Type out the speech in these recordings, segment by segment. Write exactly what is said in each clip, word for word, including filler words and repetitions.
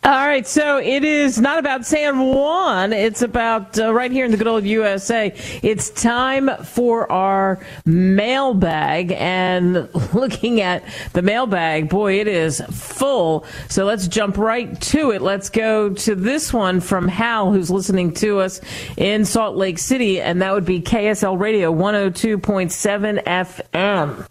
All right, so it is not about San Juan. It's about uh, right here in the good old U S A. It's time for our mailbag. And looking at the mailbag, boy, it is full. So let's jump right to it. Let's go to this one from Hal, who's listening to us in Salt Lake City, and that would be K S L Radio one oh two point seven F M.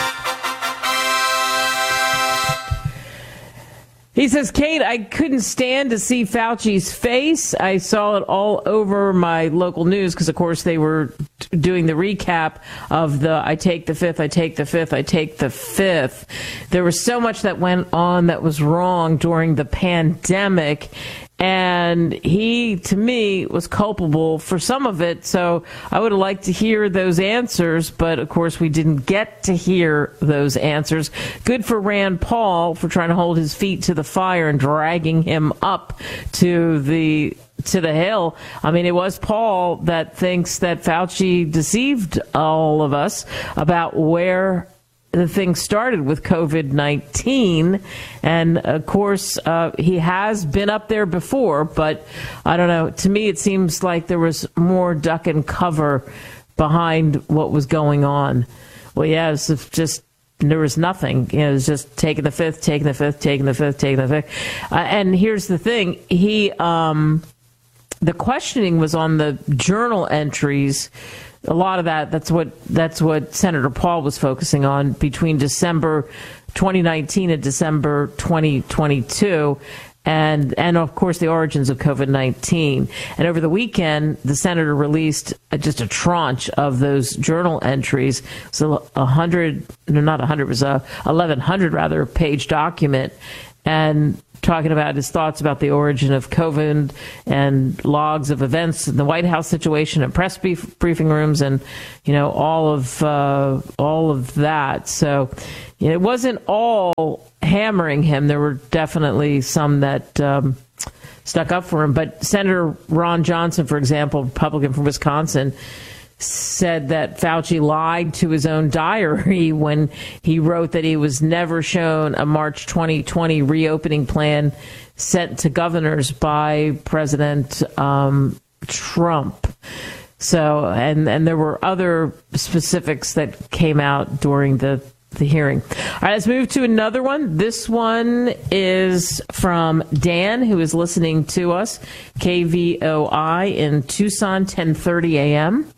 He says, Kate, I couldn't stand to see Fauci's face. I saw it all over my local news because, of course, they were doing the recap of the I take the fifth, I take the fifth, I take the fifth. There was so much that went on that was wrong during the pandemic. And he, to me, was culpable for some of it. So I would have liked to hear those answers. But, of course, we didn't get to hear those answers. Good for Rand Paul for trying to hold his feet to the fire and dragging him up to the to the hill. I mean, it was Paul that thinks that Fauci deceived all of us about where the thing started with COVID nineteen. And of course, uh, he has been up there before, but I don't know. To me, it seems like there was more duck and cover behind what was going on. Well, yeah, it was just, there was nothing. You know, it was just taking the fifth, taking the fifth, taking the fifth, taking the fifth. Uh, and here's the thing. He, um, the questioning was on the journal entries. A lot of that, that's what that's what Senator Paul was focusing on between December twenty nineteen and December twenty twenty-two, and, and of course, the origins of COVID nineteen. And over the weekend, the senator released just a tranche of those journal entries. So a hundred, no, not a hundred, it was a eleven hundred rather page document, and talking about his thoughts about the origin of COVID and logs of events in the White House situation and press brief, briefing rooms, and you know all of uh, all of that. So you know, it wasn't all hammering him. There were definitely some that um, stuck up for him. But Senator Ron Johnson, for example, Republican from Wisconsin, said that Fauci lied to his own diary when he wrote that he was never shown a March twenty twenty reopening plan sent to governors by President um, Trump. So, and, and there were other specifics that came out during the the hearing. All right, let's move to another one. This one is from Dan, who is listening to us, K V O I in Tucson, ten thirty a.m.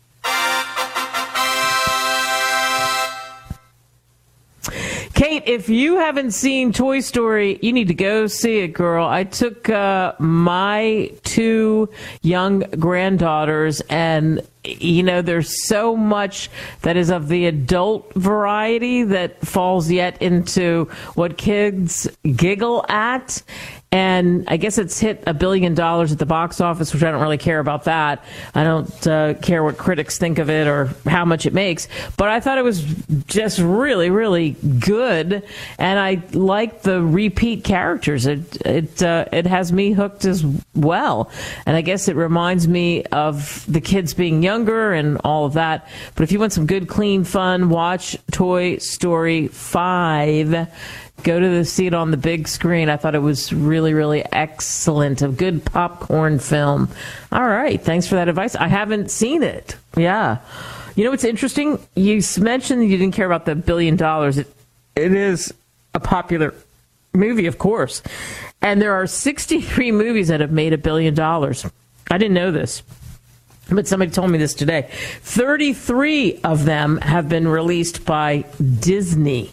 Kate, if you haven't seen Toy Story, you need to go see it, girl. I took uh, my two young granddaughters, and, you know, there's so much that is of the adult variety that falls yet into what kids giggle at. And I guess it's hit a billion dollars at the box office, which I don't really care about that. I don't uh, care what critics think of it or how much it makes. But I thought it was just really, really good. And I like the repeat characters. It it uh, it has me hooked as well. And I guess it reminds me of the kids being younger and all of that. But if you want some good, clean fun, watch Toy Story five. Go to the see it on the big screen. I thought it was really, really excellent. A good popcorn film. All right. Thanks for that advice. I haven't seen it. Yeah. You know what's interesting? You mentioned you didn't care about the billion dollars. It, it is a popular movie, of course. And there are sixty-three movies that have made a billion dollars. I didn't know this, but somebody told me this today. thirty-three of them have been released by Disney.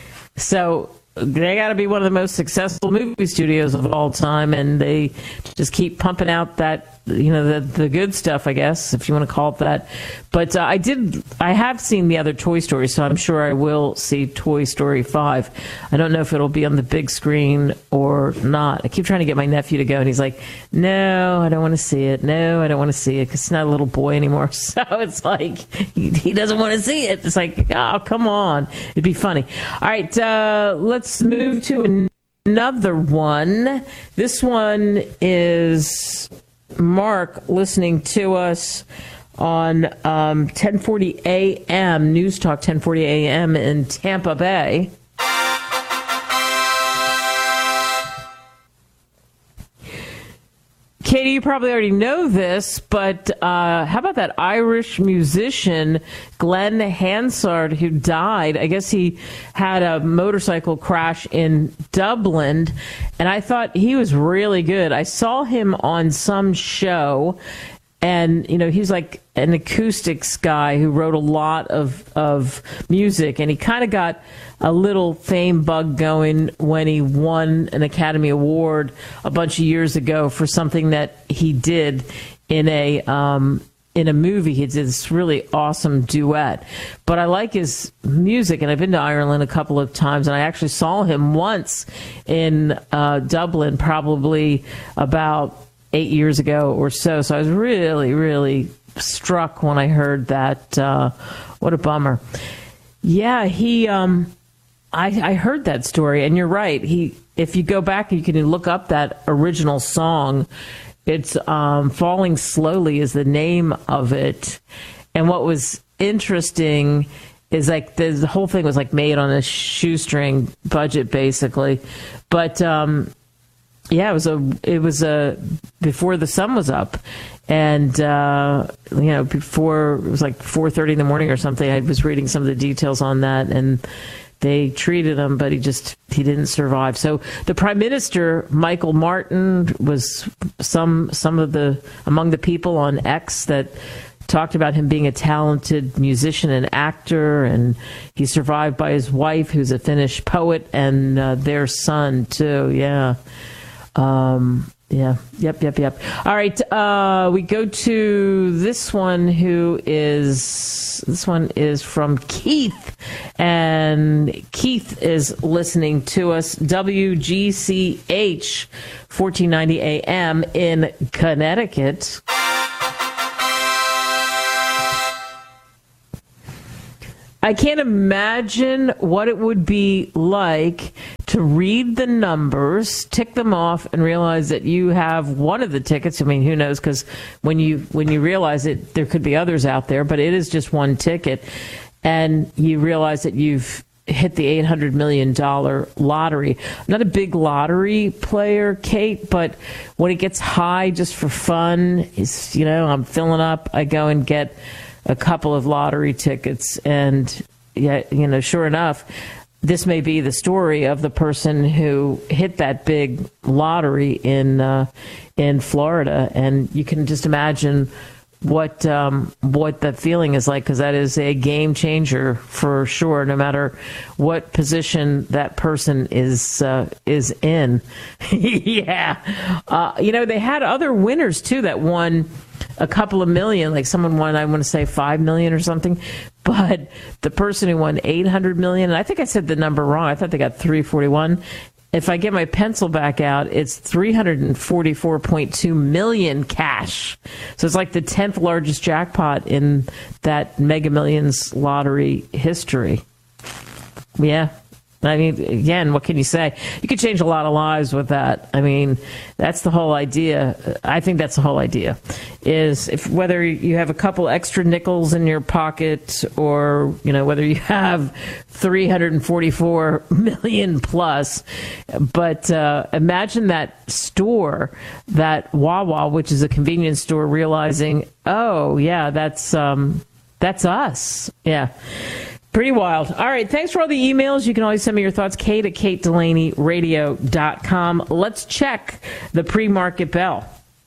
So they got to be one of the most successful movie studios of all time, and they just keep pumping out that, you know, the the good stuff, I guess, if you want to call it that. But uh, I did, I have seen the other Toy Story, so I'm sure I will see Toy Story five. I don't know if it'll be on the big screen or not. I keep trying to get my nephew to go, and he's like, no, I don't want to see it. No, I don't want to see it, because he's not a little boy anymore. So it's like, he, he doesn't want to see it. It's like, oh, come on. It'd be funny. All right, uh, let's move to another one. This one is Mark listening to us on um, ten forty a.m. News Talk ten forty a.m. in Tampa Bay. Katie, you probably already know this, but uh, how about that Irish musician Glenn Hansard who died? I guess he had a motorcycle crash in Dublin, and I thought he was really good. I saw him on some show, and, you know, he's like an acoustics guy who wrote a lot of, of music, and he kind of got a little fame bug going when he won an Academy Award a bunch of years ago for something that he did in a um, in a movie. He did this really awesome duet. But I like his music, and I've been to Ireland a couple of times, and I actually saw him once in uh, Dublin, probably about eight years ago or so. So I was really, really struck when I heard that. Uh, what a bummer. Yeah, he. Um, I, I heard that story, and you're right. He, if you go back, you can look up that original song. It's um, "Falling Slowly" is the name of it. And what was interesting is like the, the whole thing was like made on a shoestring budget, basically. But um, yeah, it was a it was a before the sun was up, and uh, you know, before it was like four thirty in the morning or something. I was reading some of the details on that, and they treated him, but he just he didn't survive. So the Prime Minister, Michael Martin, was some some of the among the people on X that talked about him being a talented musician and actor, and he's survived by his wife, who's a Finnish poet, and uh, their son too. Yeah. Um, yeah. Yep. Yep. Yep. All right. Uh, we go to this one who is, this one is from Keith, and Keith is listening to us. W G C H fourteen ninety A M in Connecticut. I can't imagine what it would be like to read the numbers, tick them off, and realize that you have one of the tickets. I mean, who knows? Because when you when you realize it, there could be others out there, but it is just one ticket, and you realize that you've hit the eight hundred million dollars lottery. I'm not a big lottery player, Kate, but when it gets high just for fun, is you know, I'm filling up, I go and get a couple of lottery tickets, and yeah, you know, sure enough, this may be the story of the person who hit that big lottery in uh, in Florida, and you can just imagine what um, what that feeling is like, because that is a game changer for sure. No matter what position that person is uh, is in, yeah, uh, you know, they had other winners too that won a couple of million, like someone won, I want to say five million or something, but the person who won eight hundred million, and I think I said the number wrong. I thought they got three forty-one. If I get my pencil back out, it's three hundred forty-four point two million cash. So it's like the tenth largest jackpot in that Mega Millions lottery history. Yeah. I mean, again, what can you say? You could change a lot of lives with that. I mean, that's the whole idea. I think that's the whole idea, is if whether you have a couple extra nickels in your pocket, or, you know, whether you have three hundred forty-four million plus. But uh, imagine that store, that Wawa, which is a convenience store, realizing, oh, yeah, that's um, that's us. Yeah. Pretty wild. All right. Thanks for all the emails. You can always send me your thoughts. Kate at kate delaney radio dot com. Let's check the pre-market bell.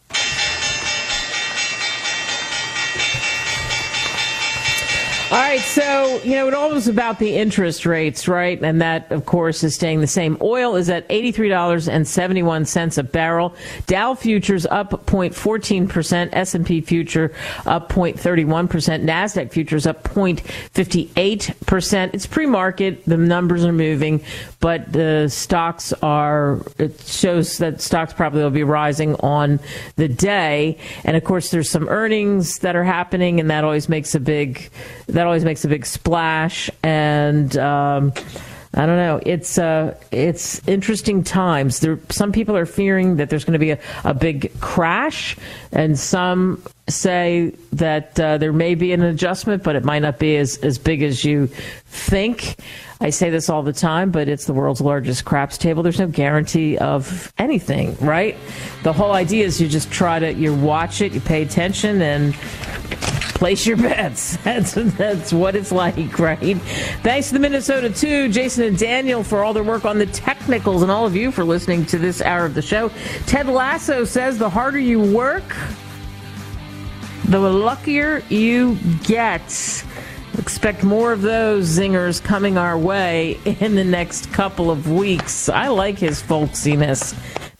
All right, so, you know, it all was about the interest rates, right? And that, of course, is staying the same. Oil is at eighty-three dollars and seventy-one cents a barrel. Dow futures up zero point one four percent. S and P future up zero point three one percent. NASDAQ futures up zero point five eight percent. It's pre-market. The numbers are moving, but the stocks are, it shows that stocks probably will be rising on the day. And, of course, there's some earnings that are happening, and that always makes a big... That always makes a big splash, and um, I don't know. It's uh, it's interesting times. There, some people are fearing that there's going to be a, a big crash, and some say that uh, there may be an adjustment, but it might not be as, as big as you think. I say this all the time, but it's the world's largest craps table. There's no guarantee of anything, right? The whole idea is you just try to, you watch it, you pay attention, and place your bets. That's, that's what it's like, right? Thanks to the Minnesota two, Jason and Daniel, for all their work on the technicals, and all of you for listening to this hour of the show. Ted Lasso says the harder you work, the luckier you get. Expect more of those zingers coming our way in the next couple of weeks. I like his folksiness.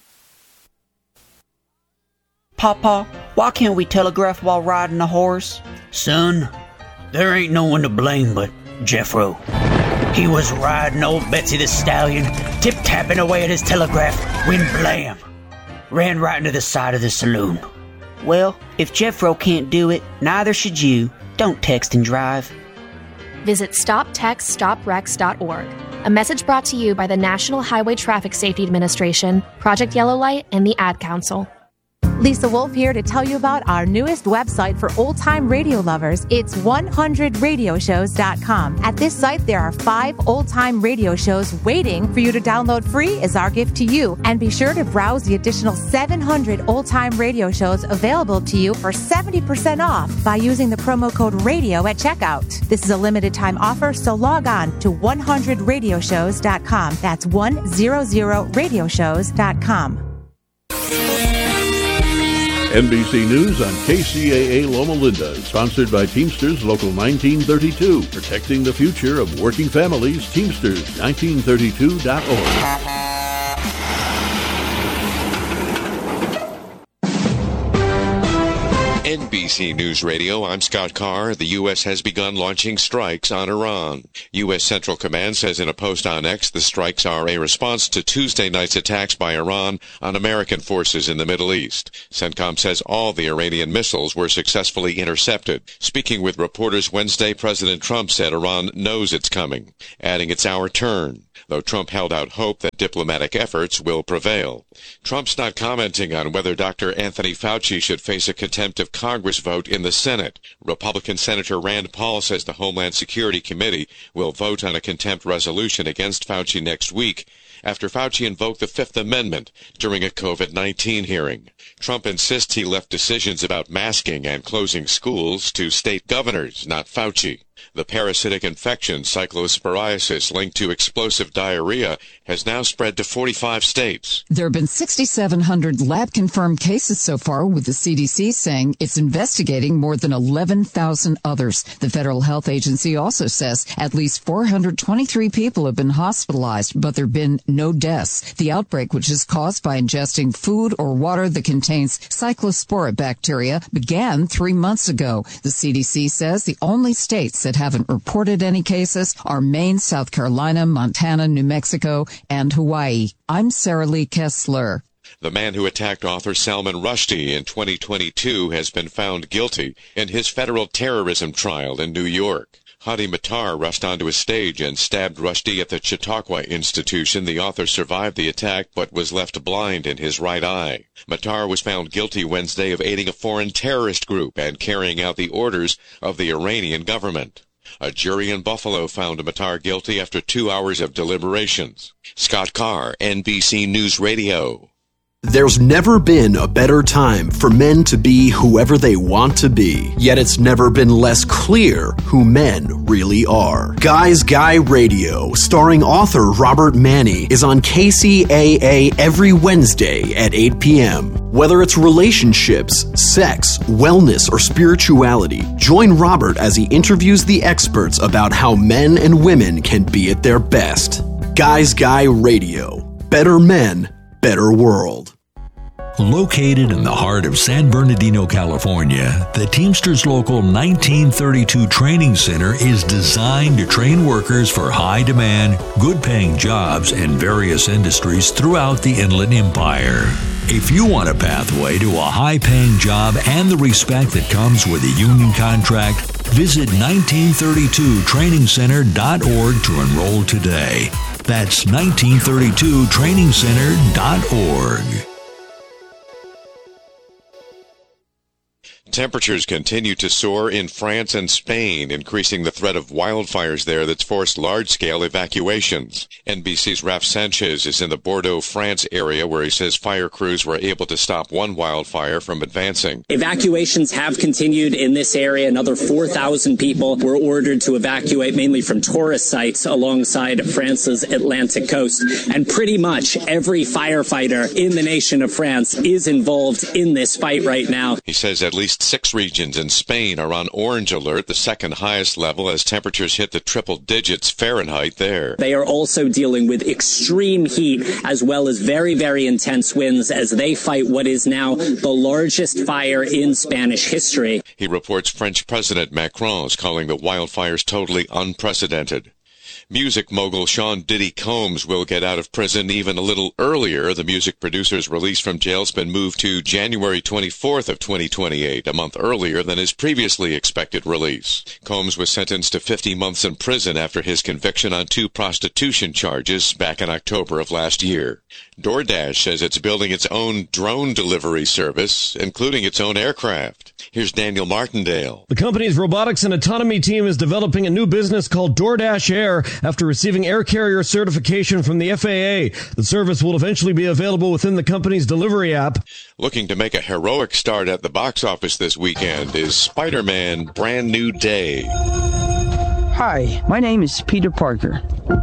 Papa, why can't we telegraph while riding a horse? Son, there ain't no one to blame but Jeffro. He was riding old Betsy the Stallion, tip-tapping away at his telegraph, when blam! Ran right into the side of the saloon. Well, if Jeffro can't do it, neither should you. Don't text and drive. Visit stop text stop wrecks dot org. A message brought to you by the National Highway Traffic Safety Administration, Project Yellow Light, and the Ad Council. Lisa Wolf here to tell you about our newest website for old-time radio lovers. It's one hundred radio shows dot com. At this site, there are five old-time radio shows waiting for you to download free as our gift to you. And be sure to browse the additional seven hundred old-time radio shows available to you for seventy percent off by using the promo code RADIO at checkout. This is a limited-time offer, so log on to one hundred radio shows dot com. That's one hundred radio shows dot com. N B C News on K C A A Loma Linda, sponsored by Teamsters Local nineteen thirty-two, protecting the future of working families. Teamsters nineteen thirty-two dot org. N B C News Radio, I'm Scott Carr. The U S has begun launching strikes on Iran. U S Central Command says in a post on X the strikes are a response to Tuesday night's attacks by Iran on American forces in the Middle East. CENTCOM says all the Iranian missiles were successfully intercepted. Speaking with reporters Wednesday, President Trump said Iran knows it's coming, adding it's our turn, though Trump held out hope that diplomatic efforts will prevail. Trump's not commenting on whether Doctor Anthony Fauci should face a contempt of Congress vote in the Senate. Republican Senator Rand Paul says the Homeland Security Committee will vote on a contempt resolution against Fauci next week after Fauci invoked the Fifth Amendment during a covid nineteen hearing. Trump insists he left decisions about masking and closing schools to state governors, not Fauci. The parasitic infection, cyclosporiasis, linked to explosive diarrhea, has now spread to forty-five states. There have been six thousand seven hundred lab-confirmed cases so far, with the C D C saying it's investigating more than eleven thousand others. The Federal Health Agency also says at least four hundred twenty-three people have been hospitalized, but there have been no deaths. The outbreak, which is caused by ingesting food or water that contains cyclospora bacteria, began three months ago. The C D C says the only states that haven't reported any cases are Maine, South Carolina, Montana, New Mexico, and Hawaii. I'm Sarah Lee Kessler. The man who attacked author Salman Rushdie in twenty twenty-two has been found guilty in his federal terrorism trial in New York. Hadi Matar rushed onto a stage and stabbed Rushdie at the Chautauqua Institution. The author survived the attack but was left blind in his right eye. Matar was found guilty Wednesday of aiding a foreign terrorist group and carrying out the orders of the Iranian government. A jury in Buffalo found Matar guilty after two hours of deliberations. Scott Carr, N B C News Radio. There's never been a better time for men to be whoever they want to be, yet it's never been less clear who men really are. Guys Guy Radio, starring author Robert Manni, is on K C A A every Wednesday at eight p.m. Whether it's relationships, sex, wellness, or spirituality, join Robert as he interviews the experts about how men and women can be at their best. Guys Guy Radio. Better men, better world. Located in the heart of San Bernardino, California, the Teamsters Local nineteen thirty-two Training Center is designed to train workers for high-demand, good-paying jobs in various industries throughout the Inland Empire. If you want a pathway to a high-paying job and the respect that comes with a union contract, visit nineteen thirty-two training center dot org to enroll today. That's nineteen thirty-two training center dot org. Temperatures continue to soar in France and Spain, increasing the threat of wildfires there that's forced large-scale evacuations. N B C's Raf Sanchez is in the Bordeaux, France area where he says fire crews were able to stop one wildfire from advancing. Evacuations have continued in this area. Another four thousand people were ordered to evacuate, mainly from tourist sites alongside France's Atlantic coast. And pretty much every firefighter in the nation of France is involved in this fight right now. He says at least six regions in Spain are on orange alert, the second highest level as temperatures hit the triple digits Fahrenheit there. They are also dealing with extreme heat as well as very, very intense winds as they fight what is now the largest fire in Spanish history. He reports French President Macron is calling the wildfires totally unprecedented. Music mogul Sean Diddy Combs will get out of prison even a little earlier. The music producer's release from jail has been moved to January twenty-fourth of twenty twenty-eight, a month earlier than his previously expected release. Combs was sentenced to fifty months in prison after his conviction on two prostitution charges back in October of last year. DoorDash says it's building its own drone delivery service, including its own aircraft. Here's Daniel Martindale. The company's robotics and autonomy team is developing a new business called DoorDash Air after receiving air carrier certification from the F A A. The service will eventually be available within the company's delivery app. Looking to make a heroic start at the box office this weekend is Spider-Man Brand New Day. Hi, my name is Peter Parker.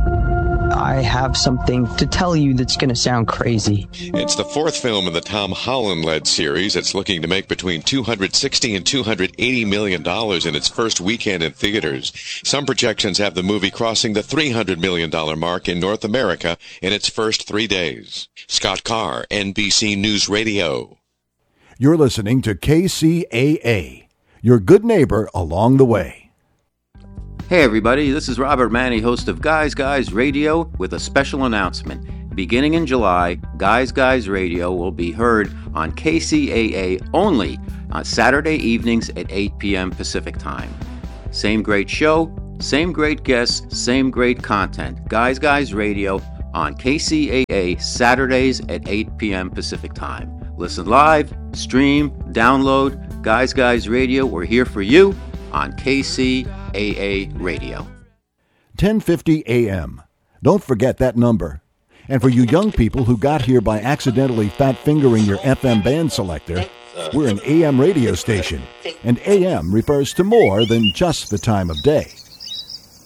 I have something to tell you that's going to sound crazy. It's the fourth film in the Tom Holland-led series. It's looking to make between two hundred sixty and two hundred eighty million dollars in its first weekend in theaters. Some projections have the movie crossing the three hundred million dollars mark in North America in its first three days. Scott Carr, N B C News Radio. You're listening to K C A A, your good neighbor along the way. Hey everybody, this is Robert Manny, host of Guys Guys Radio, with a special announcement. Beginning in July, Guys Guys Radio will be heard on K C A A only on Saturday evenings at eight p.m. Pacific Time. Same great show, same great guests, same great content. Guys Guys Radio on K C A A Saturdays at eight p.m. Pacific Time. Listen live, stream, download. Guys Guys Radio, we're here for you on K C A A Radio. ten fifty a.m. Don't forget that number. And for you young people who got here by accidentally fat-fingering your F M band selector, we're an A M radio station, and A M refers to more than just the time of day.